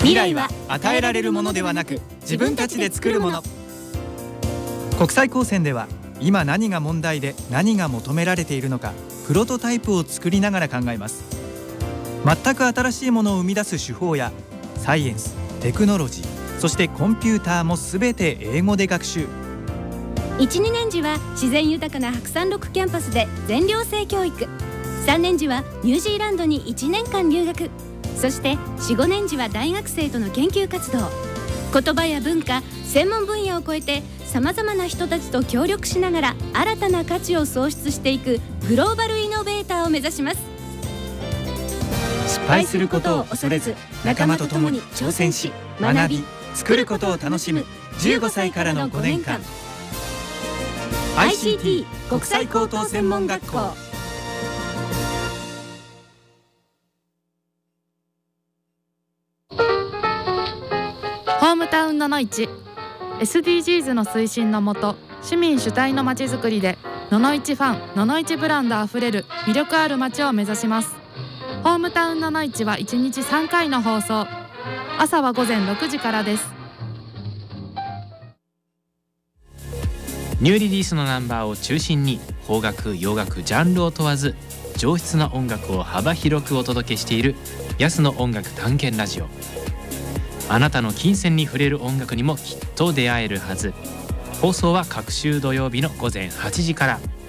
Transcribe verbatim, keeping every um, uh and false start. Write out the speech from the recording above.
未来は与えられるものではなく自分たちで作るもの。国際高専では今何が問題で何が求められているのか、プロトタイプを作りながら考えます。全く新しいものを生み出す手法やサイエンス、テクノロジー、そしてコンピューターもすべて英語で学習。 いち、にねん時は自然豊かな白山六キャンパスで全寮制教育。さんねん時はニュージーランドにいちねんかん留学。そしてよん、ごねん時は大学生との研究活動。言葉や文化、専門分野を超えてさまざまな人たちと協力しながら新たな価値を創出していくグローバルイノベーターを目指します。 失敗することを恐れず、仲間と共に挑戦し、学び、作ることを楽しむじゅうごさいからのごねんかん。 アイシーティー 国際高等専門学校。 ホームタウンののいち エスディージーズ の推進のもと、市民主体のまちづくりでののいちファン、ののいちブランドあふれる魅力ある街を目指します。ホームタウンののいちはいちにちさんかいの放送。朝はごぜんろくじからです。 ニューリリースのナンバーを中心に邦楽、洋楽、ジャンルを問わず上質な音楽を幅広くお届けしている安の音楽探検ラジオ。あなたの金銭に触れる音楽にもきっと出会えるはず。放送は各週土曜日のごぜんはちじから。